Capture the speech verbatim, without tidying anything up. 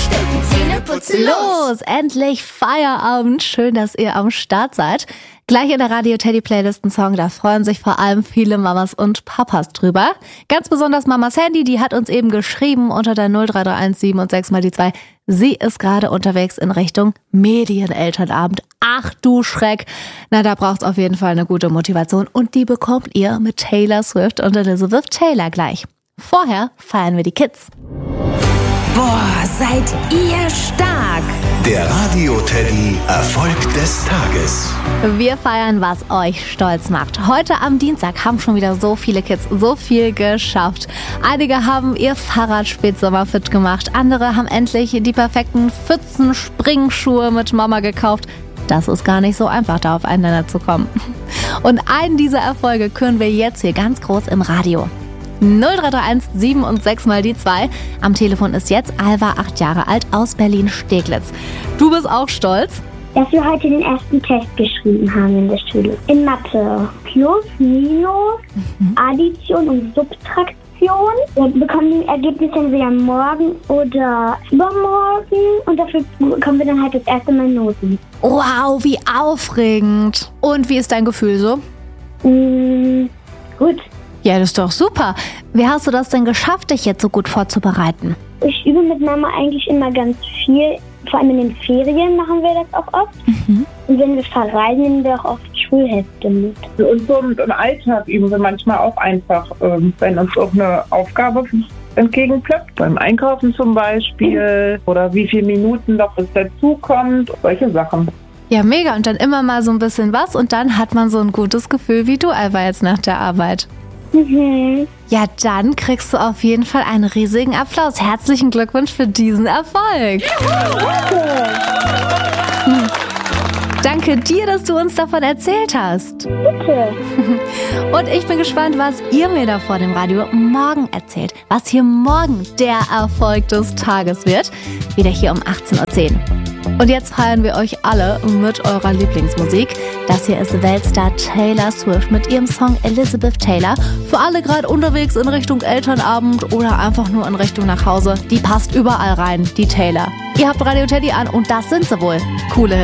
Frühstücken, Zähne putzen, Los, endlich Feierabend. Schön, dass ihr am Start seid. Gleich in der Radio Teddy Playlist ein Song, da freuen sich vor allem viele Mamas und Papas drüber. Ganz besonders Mama Sandy, die hat uns eben geschrieben unter der null drei drei eins sieben und sechs mal die zwei. Sie ist gerade unterwegs in Richtung Medienelternabend. Ach du Schreck. Na, da braucht's auf jeden Fall eine gute Motivation und die bekommt ihr mit Taylor Swift und Elizabeth Taylor gleich. Vorher feiern wir die Kids. Boah, seid ihr stark! Der Radio Teddy Erfolg des Tages. Wir feiern, was euch stolz macht. Heute am Dienstag haben schon wieder so viele Kids so viel geschafft. Einige haben ihr Fahrrad spätsommerfit gemacht. Andere haben endlich die perfekten Pfützen-Springschuhe mit Mama gekauft. Das ist gar nicht so einfach, da auf einen Nenner zu kommen. Und einen dieser Erfolge küren wir jetzt hier ganz groß im Radio. null drei drei eins sieben und sechs mal die zwei. Am Telefon ist jetzt Alva, acht Jahre alt, aus Berlin-Steglitz. Du bist auch stolz? Dass wir heute den ersten Test geschrieben haben in der Schule. In Mathe. Plus, Minus, mhm. Addition und Subtraktion. Wir bekommen die Ergebnisse entweder morgen oder übermorgen. Und dafür bekommen wir dann halt das erste Mal Noten. Wow, wie aufregend. Und wie ist dein Gefühl so? Mm, gut. Ja, das ist doch super. Wie hast du das denn geschafft, dich jetzt so gut vorzubereiten? Ich übe mit Mama eigentlich immer ganz viel. Vor allem in den Ferien machen wir das auch oft. Mhm. Und wenn wir verreisen, nehmen wir auch oft Schulhefte mit. Und so im Alltag üben wir manchmal auch einfach, wenn uns auch eine Aufgabe entgegenplöppt. Beim Einkaufen zum Beispiel. Oder wie viele Minuten noch es dazukommt. Solche Sachen. Ja, mega. Und dann immer mal so ein bisschen was. Und dann hat man so ein gutes Gefühl wie du, Alva, jetzt nach der Arbeit. Mhm. Ja, dann kriegst du auf jeden Fall einen riesigen Applaus. Herzlichen Glückwunsch für diesen Erfolg. Hm. Danke dir, dass du uns davon erzählt hast. Bitte. Und ich bin gespannt, was ihr mir da vor dem Radio morgen erzählt. Was hier morgen der Erfolg des Tages wird. Wieder hier um achtzehn Uhr zehn. Und jetzt feiern wir euch alle mit eurer Lieblingsmusik. Das hier ist Weltstar Taylor Swift mit ihrem Song Elizabeth Taylor. Für alle gerade unterwegs in Richtung Elternabend oder einfach nur in Richtung nach Hause. Die passt überall rein, die Taylor. Ihr habt Radio Teddy an und das sind sie wohl. Coole Hits.